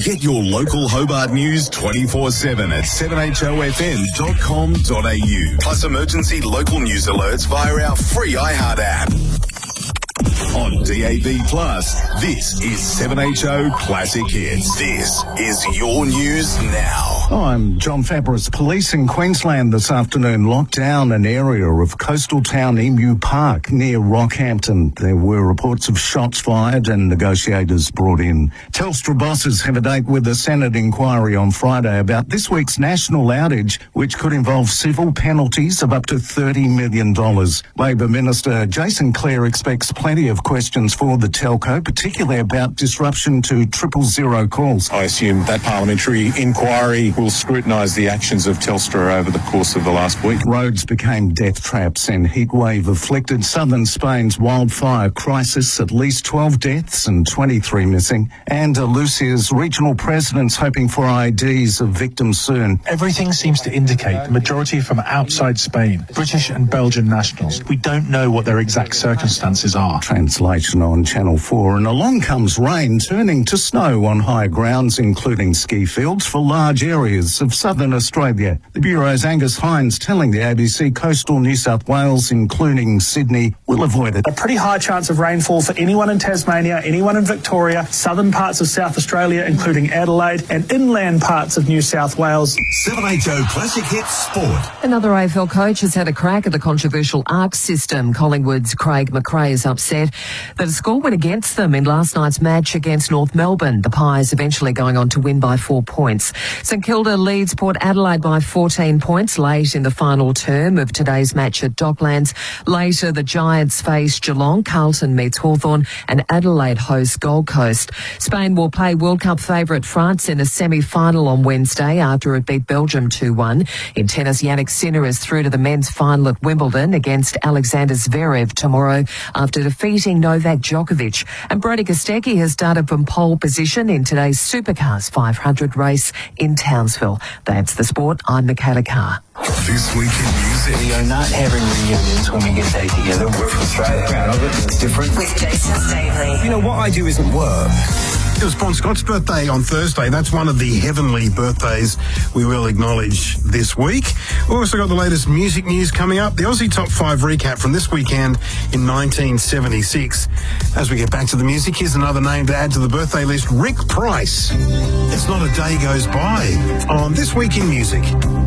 Get your local Hobart news 24/7 at 7HOFM.com.au. Plus emergency local news alerts via our free iHeart app. On DAB+, this is 7HO Classic Hits. This is your news now. I'm John Fabris. Police in Queensland this afternoon locked down an area of coastal town Emu Park near Rockhampton. There were reports of shots fired and negotiators brought in. Telstra bosses have a date with a Senate inquiry on Friday about this week's national outage, which could involve civil penalties of up to $30 million. Labor Minister Jason Clare expects plenty of questions for the telco, particularly about disruption to 000 calls. I assume that parliamentary inquiry will scrutinise the actions of Telstra over the course of the last week. Roads became death traps and heatwave afflicted southern Spain's wildfire crisis. At least 12 deaths and 23 missing. Andalusia's regional president's hoping for IDs of victims soon. Everything seems to indicate the majority from outside Spain, British and Belgian nationals. We don't know what their exact circumstances are. Translation on Channel 4. And along comes rain, turning to snow on high grounds, including ski fields for large areas of southern Australia. The Bureau's Angus Hines telling the ABC coastal New South Wales, including Sydney, will avoid it. A pretty high chance of rainfall for anyone in Tasmania, anyone in Victoria, southern parts of South Australia, including Adelaide, and inland parts of New South Wales. 7HO Classic Hits Sport. Another AFL coach has had a crack at the controversial ARC system. Collingwood's Craig McRae is upset that a score went against them in last night's match against North Melbourne. The Pies eventually going on to win by 4 points. St Kilda leads Port Adelaide by 14 points late in the final term of today's match at Docklands. Later, the Giants face Geelong, Carlton meets Hawthorn, and Adelaide hosts Gold Coast. Spain will play World Cup favourite France in a semi-final on Wednesday after it beat Belgium 2-1. In tennis, Yannick Sinner is through to the men's final at Wimbledon against Alexander Zverev tomorrow after defeating Novak Djokovic. And Brodie Kostecki has started from pole position in today's Supercars 500 race in Townsville. That's the sport. I'm Michaela Carr. This week in music. We are not having reunions when we get back together. We're from Australia. Proud of it. It's different. With Jason Stavely. You know, what I do isn't work. It was Bon Scott's birthday on Thursday. That's one of the heavenly birthdays we will acknowledge this week. We've also got the latest music news coming up. The Aussie Top 5 recap from this weekend in 1976. As we get back to the music, here's another name to add to the birthday list, Rick Price. It's not a day goes by on This Week in Music.